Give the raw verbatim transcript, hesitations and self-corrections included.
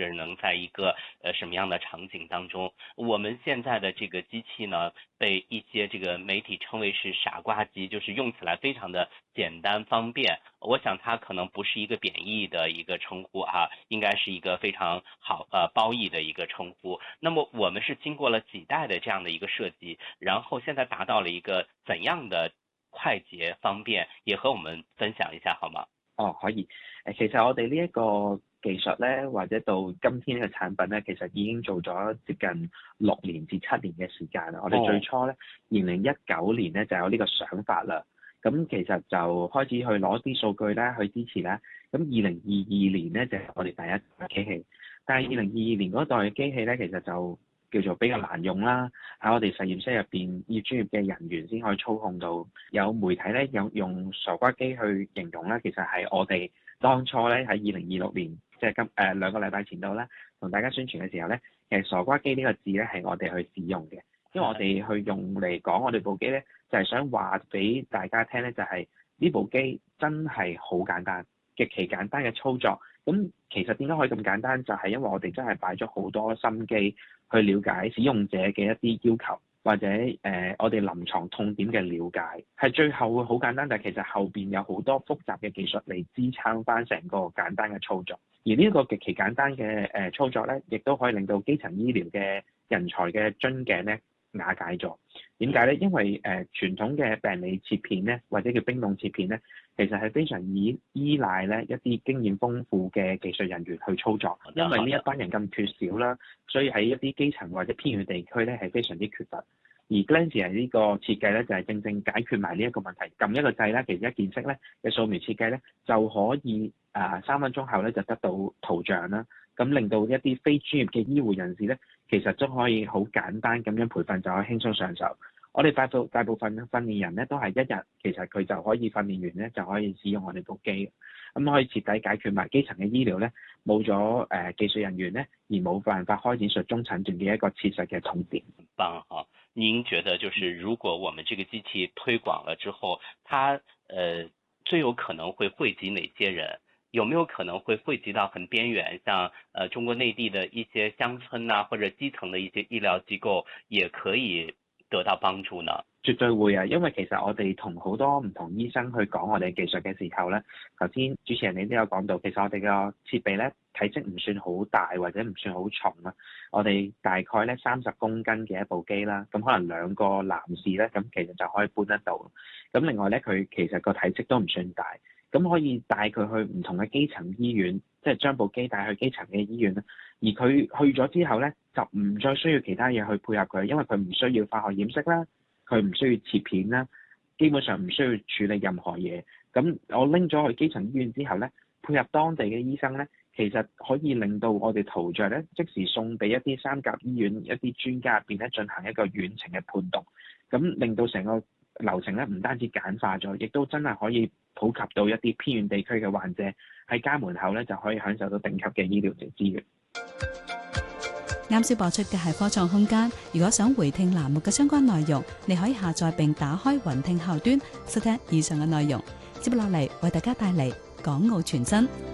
者能在一個呃什麼樣的場景當中。我們現在的這個機器呢，被一些這個媒體稱為是傻瓜機，就是用起來非常的簡單方便。我想它可能不是一個貶義的一個稱呼啊，應該是一個非常好呃褒義的一個稱呼。那麼我們是經過了幾代的這樣的一個設計，然後現在達到了一個怎樣的快捷方便，也和我們分享一下好嗎？ 哦，可以。誒，其實我哋呢一個技術咧，或者到今天呢個產品咧，其實已經做咗接近六年至七年嘅時間啦。我哋最初咧，二零一九年咧就有呢個想法啦。咁其實就開始去攞啲數據咧去支持啦。咁二零二二年咧就係我哋第一台機器，但係二零二二年嗰代嘅機器咧，其實就叫做比較難用啦。喺我哋實驗室入邊，要專業嘅人員先可以操控到。有媒體咧有用傻瓜機去形容咧，其實係我哋當初咧喺二零二六年，即係今誒兩個禮拜前度咧，同大家宣傳嘅時候咧，其實傻瓜機呢個字咧係我哋去使用嘅，因為我哋去用嚟講我哋部機咧，就係想話俾大家聽咧，就係呢部機真係好簡單，極其簡單嘅操作。咁其實點解可以咁簡單？就係因為我哋真係擺咗好多心機去了解使用者嘅一啲要求，或者誒、呃、我哋臨床痛點嘅了解，係最後會好簡單，但係其實後邊有好多複雜嘅技術嚟支撐翻成個簡單嘅操作。而呢一個極其簡單嘅誒操作咧，亦都可以令到基層醫療嘅人才嘅樽頸咧瓦解咗。點解咧？因為誒、呃、傳統嘅病理切片咧，或者叫冰凍切片咧，其實係非常依依賴咧一啲經驗豐富嘅技術人員去操作。因為呢一班人咁缺少啦，所以喺一啲基層或者偏遠地區咧係非常之缺乏。而 Glanzia 呢個設計咧就係、是、正正解決埋呢一個問題。撳一個掣咧，其實一件式咧嘅掃描設計咧就可以啊、呃、三分鐘後咧就得到圖像啦。咁令到一啲非專業嘅醫護人士咧，其實都可以好簡單咁樣培訓就可以輕鬆上手。我哋大部大部分訓練人咧都係一日，其實佢就可以訓練完咧就可以使用我哋部機，咁可以徹底解決埋基層嘅醫療咧冇咗誒技術人員咧而冇辦法開展術中診斷嘅一個切實嘅痛點。 很棒哈！您覺得就是如果我們這個機器推廣了之後，它呃最有可能會惠及哪些人？有沒有可能會惠及到很邊緣，像呃中國內地的一些鄉村啊，或者基層的一些醫療機構，也可以得到幫助呢？ 絕對會啊，因為其實我哋同好多唔同醫生去講我哋技術嘅時候咧，頭先主持人你都有講到，其實我哋個設備咧體積唔算好大或者唔算好重啦，我哋大概咧三十公斤嘅一部機啦，咁可能兩個男士咧，咁其實就可以搬得到。咁另外咧，佢其實個體積都唔算大，咁可以帶佢去唔同嘅基層醫院，即係將部機帶去基層嘅醫院啦。而佢去咗之後咧，就唔再需要其他嘢去配合佢，因為佢唔需要化學染色啦。佢唔需要切片啦，基本上唔需要處理任何嘢。咁我拎咗去基層醫院之後咧，配合當地嘅醫生咧，其實可以令到我哋圖像咧即時送俾一啲三甲醫院一啲專家入邊咧進行一個遠程嘅判讀，咁令到成個流程咧唔單止簡化咗，亦都真係可以普及到一啲偏遠地區嘅患者喺家門口咧就可以享受到頂級嘅醫療資源。 啱先播出嘅係科創空間，如果想回聽欄目嘅相關內容，你可以下載並打開雲聽後端收聽以上嘅內容。接落嚟為大家帶嚟港澳傳真。